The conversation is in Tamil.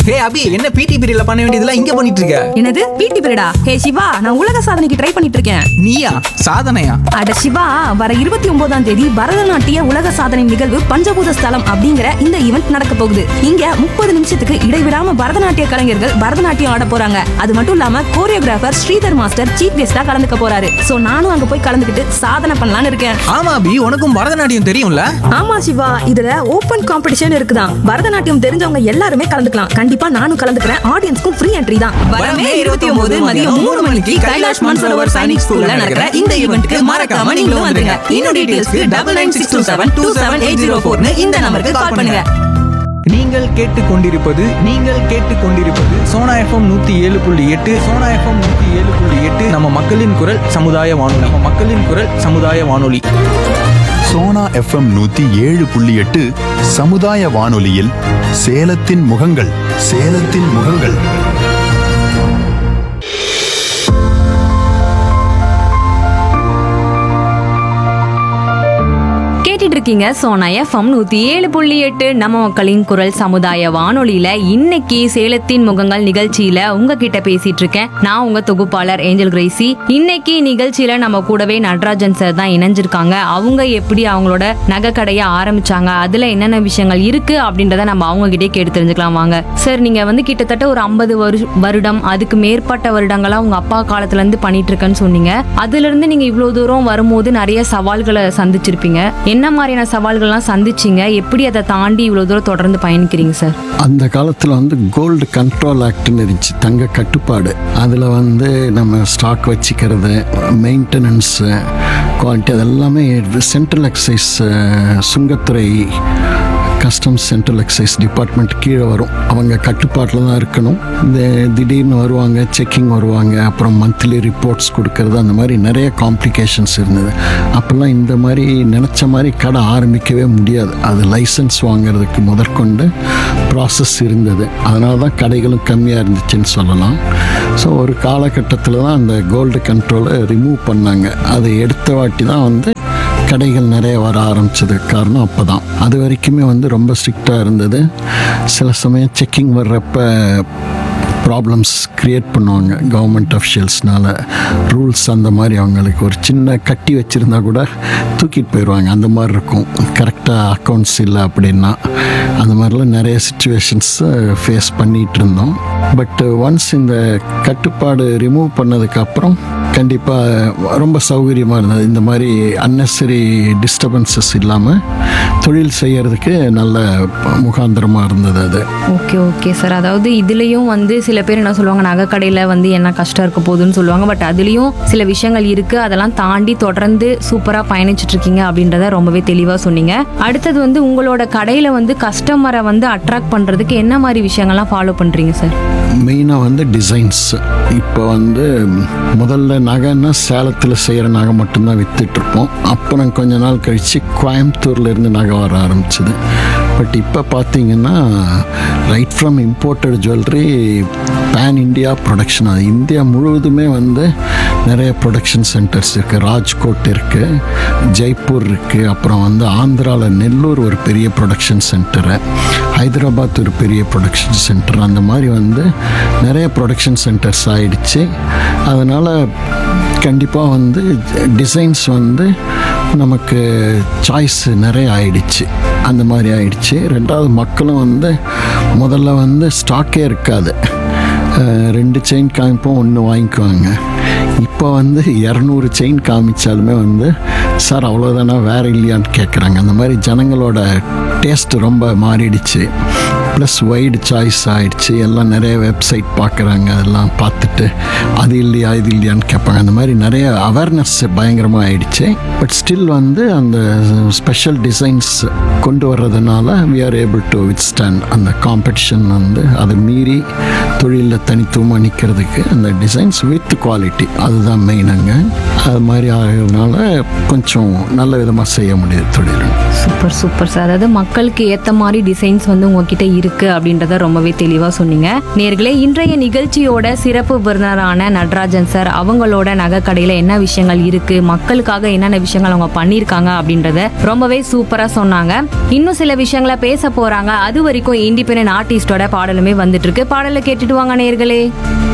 ஹே அபி, என்ன பிடி பீரியட்ல பண்ண வேண்டியதெல்லாம் இங்க பண்ணிட்டு இருக்க? என்னது பிடி பீரியடா? ஹே சிவா, நான் உலக சாதனைக்கு ட்ரை பண்ணிட்டு இருக்கேன். நீயா? சாதனையா? அட சிவா, வர 29ஆம் தேதி பரதநாட்டிய உலக சாதனை நிகழ்வு பஞ்சபூத ஸ்தலம் அப்படிங்கிற இந்த ஈவெண்ட் நடக்க போகுது. இங்க 30 நிமிஷத்துக்கு இடைவிடாம பரதநாட்டிய கலைஞர்கள் பரதநாட்டியம் ஆட போறாங்க. அது மட்டும் இல்லாம கோரியோகிராஃபர் ஸ்ரீதர் மாஸ்டர் சீஃப் கெஸ்டா கலந்துக்க போறாரு. சோ நானும் அங்க போய் கலந்துக்கிட்டு சாதனை பண்ணலாம்னு இருக்கேன். ஆமா அபி, உனக்கும் பரதநாட்டியம் தெரியும்ல? ஆமா சிவா, இதுல ஓபன் காம்படிஷன் இருக்குதான். பரதநாட்டியம் தெரிஞ்சவங்க எல்லாருமே கலந்துக்கலாம். கண்டிப்பா நானும் கலந்துக்கிறேன். ஆடியன்ஸ்க்கும் ஃப்ரீ என்ட்ரி தான். வரமே 29 மதியம் 3 மணிக்கு கைலாஷ் மன்சரோவர் சைனிக் ஸ்கூல்ல நடக்கிற இந்த ஈவென்ட்க்கு மறக்காம நீங்களும் வந்துருங்க. இன்னும் டீடைல்ஸ்க்கு 9962722804 இந்த நம்பருக்கு கால் பண்ணுங்க. நீங்கள் கேட்டுக்கொண்டிருப்பது சோனா எஃப்எம் 107.8. சோனா எஃப்எம் 107.8 நம்ம மக்களின் குரல் சமுதாய வானொலி. சோனா எஃப்எம் 107.8 சமுதாய வானொலியில் சேலத்தின் முகங்கள். இருக்கீங்க சோனா எஃப்எம் 107.8 நம்ம மக்களின் குரல் சமுதாய வானொலியில இன்னைக்கு சேலத்தின் முகங்கள் நிகழ்ச்சியில உங்ககிட்ட பேசிட்டு இருக்கேன். நான் உங்க தொகுப்பாளர் ஏஞ்சல் கிரேசி. இன்னைக்கு நிகழ்ச்சியில நம்ம கூடவே நடராஜன் சார் தான் இணைஞ்சிருக்காங்க. அவங்க எப்படி அவங்களோட நகை கடையை ஆரம்பிச்சாங்க, அதுல என்னென்ன விஷயங்கள் இருக்கு அப்படின்றத நம்ம அவங்க கிட்டே கேட்டு தெரிஞ்சுக்கலாம். வாங்க சார், நீங்க கிட்டத்தட்ட ஒரு 50 வருடம் அதுக்கு மேற்பட்ட வருடங்களா உங்க அப்பா காலத்துல இருந்து பண்ணிட்டு இருக்கேன்னு சொன்னீங்க. அதுல இருந்து நீங்க இவ்வளவு தூரம் வரும்போது நிறைய சவால்களை சந்திச்சிருப்பீங்க. என்ன மாதிரியான சவால்கள்லாம் சந்திச்சீங்க? எப்படி அதை தாண்டி இவ்வளவு தூரம் தொடர்ந்து பயணிக்கிறீங்க சார்? அந்த காலத்தில் கோல்டு கண்ட்ரோல் ஆக்ட்னு இருந்துச்சு, தங்க கட்டுப்பாடு. அதில் நம்ம ஸ்டாக் வச்சுக்கிறது, மெயின்டெனன்ஸு, குவாலிட்டி, அதெல்லாமே சென்ட்ரல் எக்ஸைஸ் சுங்கத்துறை கஸ்டம்ஸ் சென்ட்ரல் எக்ஸைஸ் டிபார்ட்மெண்ட் கீழே வரும். அவங்க கட்டுப்பாட்டில் தான் இருக்கணும். இந்த திடீர்னு வருவாங்க, செக்கிங் வருவாங்க, அப்புறம் மந்த்லி ரிப்போர்ட்ஸ் கொடுக்கறது, அந்த மாதிரி நிறைய காம்ப்ளிகேஷன்ஸ் இருந்தது. அப்போல்லாம் இந்த மாதிரி நினச்ச மாதிரி கடை ஆரம்பிக்கவே முடியாது. அது லைசன்ஸ் வாங்கிறதுக்கு முதற்கொண்டு ப்ராசஸ் இருந்தது. அதனால தான் கடைகளும் கம்மியாக இருந்துச்சுன்னு சொல்லலாம். ஸோ ஒரு காலகட்டத்தில் தான் அந்த கோல்டு கண்ட்ரோலை ரிமூவ் பண்ணாங்க. அதை எடுத்த வாட்டி தான் கடைகள் நிறைய வர ஆரம்பிச்சது. காரணம் அப்போ தான். அது வரைக்குமே ரொம்ப ஸ்ட்ரிக்டாக இருந்தது. சில சமயம் செக்கிங் வர்றப்ப ப்ராப்ளம்ஸ் க்ரியேட் பண்ணுவாங்க கவர்மெண்ட் அஃபிஷியல்ஸ்னால. ரூல்ஸ் அந்த மாதிரி அவங்களுக்கு ஒரு சின்ன கட்டி வச்சுருந்தா கூட தூக்கிட்டு போயிடுவாங்க. அந்த மாதிரி இருக்கும். கரெக்டாக அக்கௌண்ட்ஸ் இல்லை அப்படின்னா அந்த மாதிரிலாம் நிறைய சிச்சுவேஷன்ஸ் ஃபேஸ் பண்ணிகிட்டு இருந்தோம். பட் ஒன்ஸ் இந்த கட்டுப்பாடு ரிமூவ் பண்ணதுக்கப்புறம் கண்டிப்பாக ரொம்ப சௌகரியமாக இருந்தது. இந்த மாதிரி அன்னெசரி டிஸ்டர்பன்சஸ் இல்லாமல் தொழில் செய்யறதுக்கு நல்ல முகாந்திரமாக இருந்தது அது. Okay sir. அதாவது இதுலேயும் சில பேர் என்ன சொல்லுவாங்க, நகை கடையில் என்ன கஷ்டம் இருக்க போகுதுன்னு சொல்லுவாங்க. பட் அதுலேயும் சில விஷயங்கள் இருக்குது. அதெல்லாம் தாண்டி தொடர்ந்து சூப்பராக பயணிச்சுட்டு இருக்கீங்க அப்படின்றத ரொம்பவே தெளிவாக சொன்னீங்க. அடுத்தது உங்களோட கடையில் கஸ்டமரை அட்ராக்ட் பண்ணுறதுக்கு என்ன மாதிரி விஷயங்கள்லாம் ஃபாலோ பண்ணுறீங்க சார்? மெயினாக டிசைன்ஸ். இப்போ முதல்ல நகைன்னா சேலத்தில் செய்கிற நகை மட்டும்தான் விற்றுட்ருப்போம். அப்புறம் கொஞ்ச நாள் கழித்து கோயம்புத்தூரில் இருந்து நகை வர ஆரம்பிச்சிது. பட் இப்போ பார்த்தீங்கன்னா right from imported jewellery pan India production. அது இந்தியா முழுவதுமே நிறைய ப்ரொடக்ஷன் சென்டர்ஸ் இருக்குது. ராஜ்கோட் இருக்குது, ஜெய்ப்பூர் இருக்குது, அப்புறம் ஆந்திராவில் நெல்லூர் ஒரு பெரிய ப்ரொடக்ஷன் சென்டரு, ஹைதராபாத் ஒரு பெரிய ப்ரொடக்ஷன் சென்டர். அந்த மாதிரி நிறைய ப்ரொடக்ஷன் சென்டர்ஸ் ஆயிடுச்சு. அதனால் கண்டிப்பாக டிசைன்ஸ் நமக்கு சாய்ஸ் நிறைய ஆயிடுச்சு. அந்த மாதிரி ஆயிடுச்சு. ரெண்டாவது மக்களும் முதல்ல ஸ்டாக்கே இருக்காது. 2 செயின் காமிப்போம், 1 வாங்கிக்குவாங்க. இப்போ 200 செயின் காமிச்சாலுமே சார் அவ்வளோதானா, வேறு இல்லையான்னு கேட்குறாங்க. அந்த மாதிரி ஜனங்களோட டேஸ்ட் ரொம்ப மாறிடுச்சு. ப்ளஸ் வைடு சாய்ஸ் ஆகிடுச்சு. எல்லாம் நிறைய வெப்சைட் பார்க்குறாங்க. அதெல்லாம் பார்த்துட்டு அது இல்லையா இது இல்லையான்னு கேட்பாங்க. அந்த மாதிரி நிறைய அவேர்னஸ் பயங்கரமாக ஆயிடுச்சு. பட் ஸ்டில் அந்த ஸ்பெஷல் டிசைன்ஸ் கொண்டு வர்றதுனால we are able to withstand அந்த காம்படிஷன். அதை மீறி தொழிலில் தனித்துவமாக நிற்கிறதுக்கு அந்த டிசைன்ஸ் வித் குவாலிட்டி அதுதான் மெயினுங்க. அது மாதிரி ஆகிறதுனால கொஞ்சம் நல்ல விதமாக செய்ய முடியுது தொழில். Super super sir. அதாவது மக்களுக்கு ஏத்த மாதிரி டிசைன்ஸ் வந்து உங்ககிட்ட இருக்கு அப்படின்றத ரொம்பவே தெளிவா சொன்னீங்க. நேர்களே, இன்றைய நிகழ்ச்சியோட சிறப்பு விருந்தினரான நடராஜன் சார் அவங்களோட நகை கடையில என்ன விஷயங்கள் இருக்கு, மக்களுக்காக என்னென்ன விஷயங்கள் அவங்க பண்ணிருக்காங்க அப்படின்றத ரொம்பவே சூப்பரா சொன்னாங்க. இன்னும் சில விஷயங்களை பேச போறாங்க. அது வரைக்கும் இண்டிபெண்டன்ட் ஆர்டிஸ்டோட பாடலுமே வந்துட்டு இருக்கு. பாடலை கேட்டுட்டு வாங்க நேர்களே.